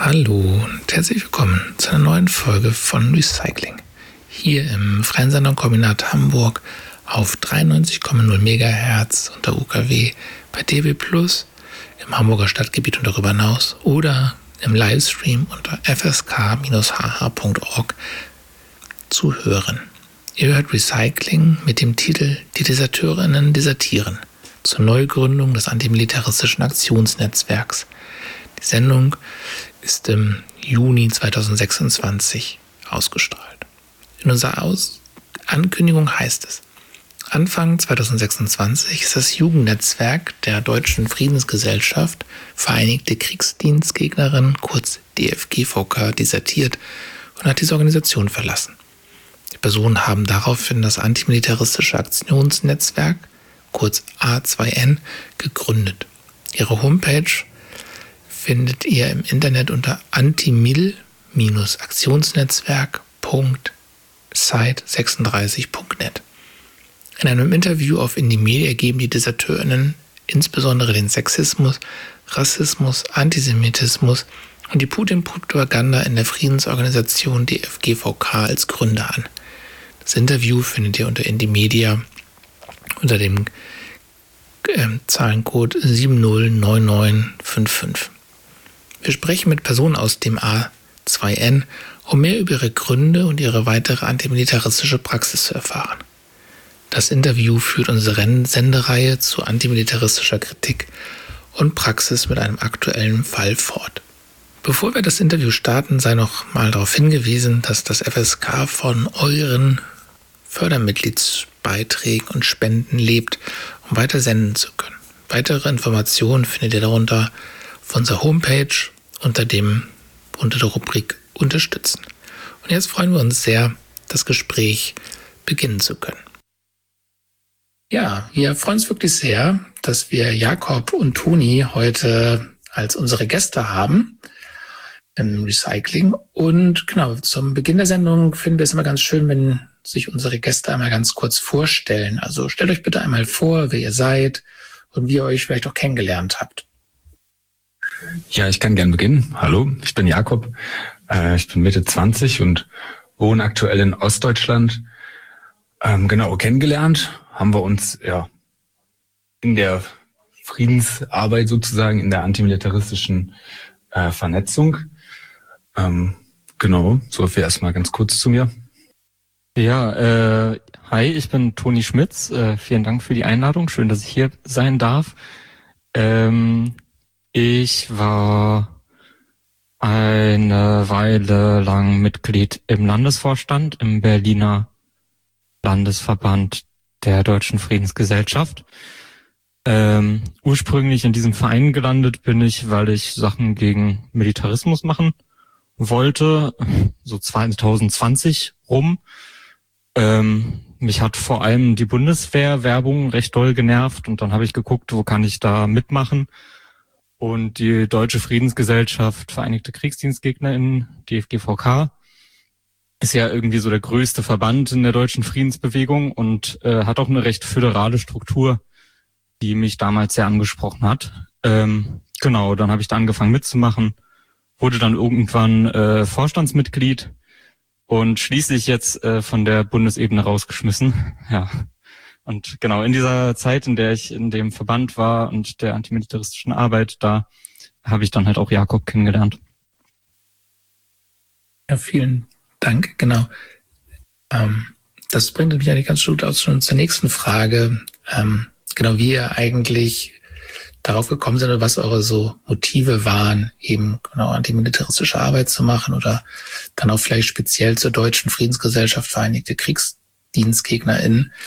Hallo und herzlich willkommen zu einer neuen Folge von Recycling. Hier im Freien Senderkombinat Hamburg auf 93,0 MHz unter UKW bei DAB+, im Hamburger Stadtgebiet und darüber hinaus oder im Livestream unter fsk-hh.org zu hören. Ihr hört Recycling mit dem Titel Die Deserteurinnen desertieren zur Neugründung des antimilitaristischen Aktionsnetzwerks. Die Sendung ist im Juni 2026 ausgestrahlt. In unserer Ankündigung heißt es: Anfang 2026 ist das Jugendnetzwerk der Deutschen Friedensgesellschaft Vereinigte Kriegsdienstgegnerinnen, kurz DFGVK, desertiert und hat diese Organisation verlassen. Die Personen haben daraufhin das antimilitaristische Aktionsnetzwerk, kurz A2N, gegründet. Ihre Homepage findet ihr im Internet unter antimil-aktionsnetzwerk.site36.net. In einem Interview auf Indymedia geben die DeserteurInnen insbesondere den Sexismus, Rassismus, Antisemitismus und die Putin-Propaganda in der Friedensorganisation DFGVK als Gründe an. Das Interview findet ihr unter Indymedia unter dem Zahlencode 709955. Wir sprechen mit Personen aus dem A2N, um mehr über ihre Gründe und ihre weitere antimilitaristische Praxis zu erfahren. Das Interview führt unsere Sendereihe zu antimilitaristischer Kritik und Praxis mit einem aktuellen Fall fort. Bevor wir das Interview starten, sei noch mal darauf hingewiesen, dass das FSK von euren Fördermitgliedsbeiträgen und Spenden lebt, um weiter senden zu können. Weitere Informationen findet ihr darunter auf unserer Homepage unter der Rubrik Unterstützen. Und jetzt freuen wir uns sehr, das Gespräch beginnen zu können. Ja, wir freuen uns wirklich sehr, dass wir Jakob und Toni heute als unsere Gäste haben im Recycling. Und genau, zum Beginn der Sendung finden wir es immer ganz schön, wenn sich unsere Gäste einmal ganz kurz vorstellen. Also stellt euch bitte einmal vor, wer ihr seid und wie ihr euch vielleicht auch kennengelernt habt. Ja, ich kann gern beginnen. Hallo, ich bin Jakob. Ich bin Mitte 20 und wohne aktuell in Ostdeutschland. Kennengelernt haben wir uns in der Friedensarbeit sozusagen, in der antimilitaristischen Vernetzung. So viel erstmal ganz kurz zu mir. Ja, hi, ich bin Toni Schmitz. Vielen Dank für die Einladung. Schön, dass ich hier sein darf. Ich war eine Weile lang Mitglied im Landesvorstand im Berliner Landesverband der Deutschen Friedensgesellschaft. Ursprünglich in diesem Verein gelandet bin ich, weil ich Sachen gegen Militarismus machen wollte, so 2020 rum. Mich hat vor allem die Bundeswehr-Werbung recht doll genervt und dann habe ich geguckt, wo kann ich da mitmachen. Und die Deutsche Friedensgesellschaft Vereinigte KriegsdienstgegnerInnen, DFGVK, ist ja irgendwie so der größte Verband in der deutschen Friedensbewegung und hat auch eine recht föderale Struktur, die mich damals sehr angesprochen hat. Dann habe ich da angefangen mitzumachen, wurde dann irgendwann Vorstandsmitglied und schließlich jetzt von der Bundesebene rausgeschmissen. Ja. Und genau, in dieser Zeit, in der ich in dem Verband war und der antimilitaristischen Arbeit, da habe ich dann halt auch Jakob kennengelernt. Ja, vielen Dank, genau. Das bringt mich eigentlich ganz gut aus schon zur nächsten Frage. Wie ihr eigentlich darauf gekommen seid oder was eure so Motive waren, eben genau antimilitaristische Arbeit zu machen oder dann auch vielleicht speziell zur Deutschen Friedensgesellschaft Vereinigte KriegsdienstgegnerInnen.